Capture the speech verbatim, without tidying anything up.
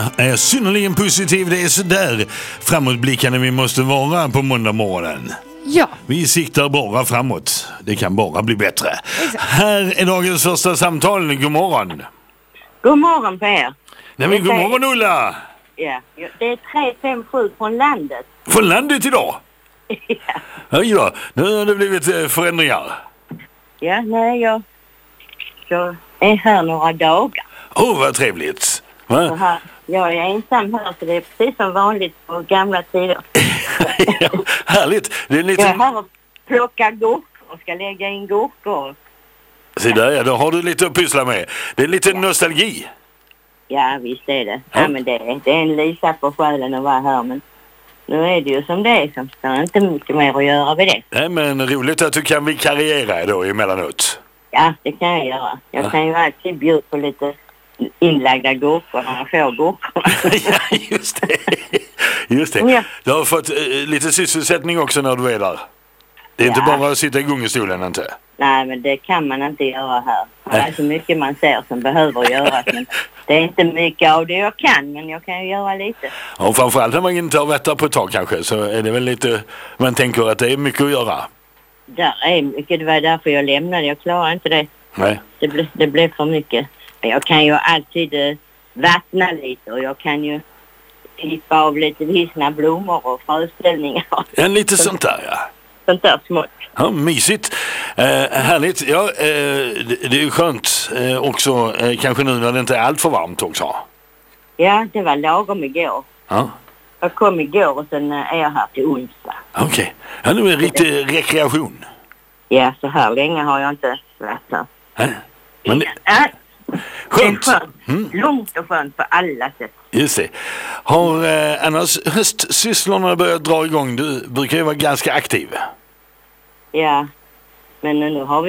Är synnerligen positiv. Det är så där framåtblickande vi måste vara på måndag morgonen. Ja. Vi siktar bara framåt. Det kan bara bli bättre. Exakt. Här är dagens första samtal. God morgon. God morgon på er. Nej, men god morgon Ulla. Ja, det är tre fem sju från landet. Från landet idag? Ja. Oj då, nu har det blivit eh, förändringar. Ja, nej, jag, jag är här några dagar. Åh, oh, vad trevligt. Så Va? här, jag är ensam här, så det är precis som vanligt på gamla tider. Ja, härligt. Det är lite... Jag är här och plockar gurkor och ska lägga in gurkor. Se där, ja, då har du lite att pyssla med. Det är lite Ja. nostalgi. Ja, visst är det. Ja. Ja, men det, är- det är en lisa på själen att vara här, men nu är det ju som det är, som står inte mycket mer att göra vid det. Nej, men roligt att du kan vikariera då emellanåt. Ja, det kan jag göra. Jag Ja. kan ju alltid bjuda på lite inlagda gurkor när man får gurkor. Ja, just det. Just det. Ja. Du har fått eh, lite sysselsättning också när du är där. Det är inte Ja. bara att sitta i gungestolen, inte. Nej, men det kan man inte göra här. Det Nej. är så mycket man ser som behöver göras. Men det är inte mycket av det jag kan, men jag kan ju göra lite. Och framförallt när man inte har varit där på ett tag kanske, så är det väl lite, man tänker att det är mycket att göra. Där är mycket, det var därför jag lämnade. Jag klarar inte det. Nej. Det, ble, det blev för mycket. Men jag kan ju alltid eh, vattna lite, och jag kan ju klippa av lite vissna blommor och fröställningar. En lite sånt där, ja. Sånt där smått. Ja, mysigt. Eh, härligt. Ja, eh, det, det är ju skönt eh, också, eh, kanske nu när det inte är allt för varmt också. Ja, det var lagom igår. Ja, Jag kom igår och sen eh, är jag här till onsdag. okej. Ja, nu är det lite rekreation. Ja, så här länge har jag inte varit här. Ja. Men det, Ja, skönt. det är skönt. Mm. Lugnt och skönt på alla sätt. Just det. Har eh, annars höstsysslorna börjat dra igång? Du brukar ju vara ganska aktiv. Ja, men nu har vi